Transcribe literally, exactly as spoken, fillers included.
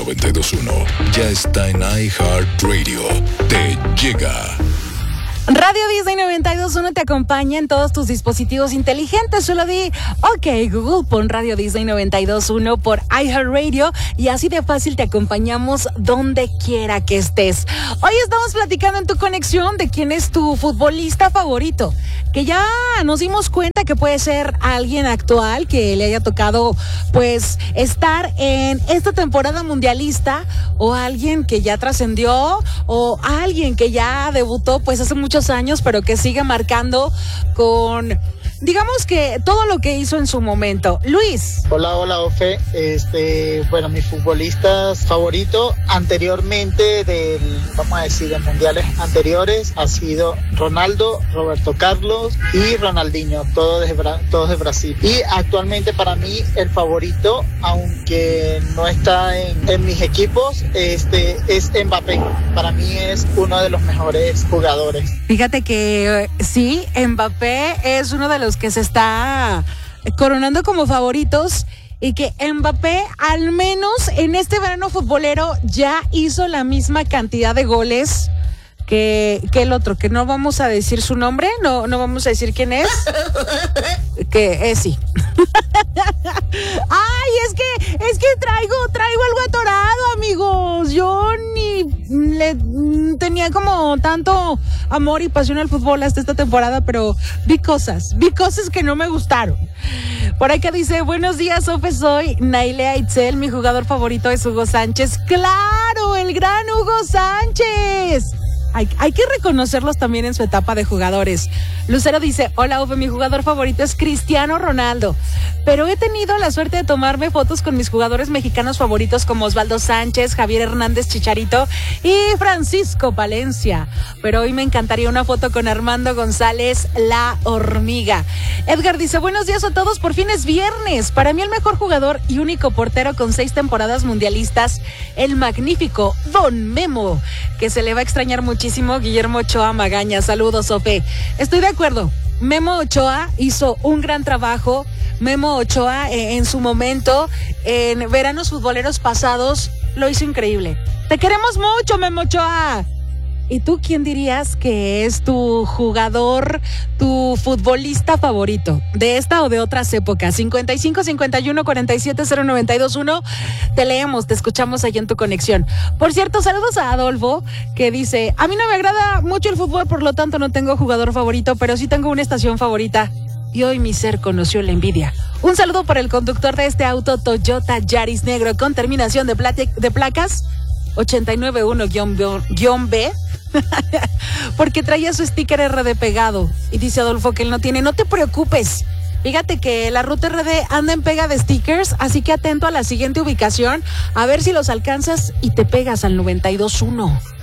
noventa y dos punto uno ya está en iHeartRadio. Te llega. Radio Disney noventa y dos punto uno te acompaña en todos tus dispositivos inteligentes. Solo di, ok, Google, pon Radio Disney noventa y dos punto uno por iHeartRadio y así de fácil te acompañamos donde quiera que estés. Hoy estamos platicando en Tu Conexión de quién es tu futbolista favorito, que ya nos dimos cuenta que puede ser alguien actual que le haya tocado pues estar en esta temporada mundialista, o alguien que ya trascendió, o alguien que ya debutó pues hace mucho años, pero que sigue marcando con, digamos que todo lo que hizo en su momento. Luis. Hola, hola, Ofe. Este, bueno, mi futbolista favorito anteriormente del, vamos a decir, de mundiales anteriores ha sido Ronaldo, Roberto Carlos y Ronaldinho, todos de, todos de Brasil. Y actualmente para mí el favorito, aunque no está en, en mis equipos, este, es Mbappé. Para mí es uno de los mejores jugadores. Fíjate que sí, Mbappé es uno de los que se está coronando como favoritos, y que Mbappé al menos en este verano futbolero ya hizo la misma cantidad de goles que, que el otro, que no vamos a decir su nombre, no, no vamos a decir quién es, que es sí. Ay, es que, es que traigo, traigo algo atorado, amigos. Yo ni le tenía como tanto amor y pasión al fútbol hasta esta temporada, pero vi cosas, vi cosas que no me gustaron. Por acá dice, buenos días, Ofe, soy Nailea Itzel, mi jugador favorito es Hugo Sánchez. ¡Claro, el gran Hugo Sánchez! Hay, hay que reconocerlos también en su etapa de jugadores. Lucero dice, hola, Ofe, mi jugador favorito es Cristiano Ronaldo, pero he tenido la suerte de tomarme fotos con mis jugadores mexicanos favoritos como Osvaldo Sánchez, Javier Hernández Chicharito y Francisco Palencia. Pero hoy me encantaría una foto con Armando González, la hormiga. Edgar dice, buenos días a todos, por fin es viernes. Para mí el mejor jugador y único portero con seis temporadas mundialistas, el magnífico Don Memo, que se le va a extrañar muchísimo, Guillermo Ochoa Magaña. Saludos, Ofe. Estoy de acuerdo. Memo Ochoa hizo un gran trabajo. Memo Ochoa eh, en su momento, en veranos futboleros pasados, lo hizo increíble. Te queremos mucho, Memo Ochoa. ¿Y tú quién dirías que es tu jugador, tu futbolista favorito de esta o de otras épocas? cincuenta y cinco, cincuenta y uno, cuarenta y siete, cero noventa y dos uno. Te leemos, te escuchamos ahí en Tu Conexión. Por cierto, saludos a Adolfo, que dice, a mí no me agrada mucho el fútbol, por lo tanto no tengo jugador favorito, pero sí tengo una estación favorita. Y hoy mi ser conoció la envidia. Un saludo para el conductor de este auto Toyota Yaris negro con terminación de, plate- de placas ochenta y nueve uno guión B. Porque traía su sticker R D pegado. Y dice Adolfo que él no tiene. No te preocupes, fíjate que la ruta R D anda en pega de stickers, así que atento a la siguiente ubicación, a ver si los alcanzas y te pegas al noventa y dos punto uno.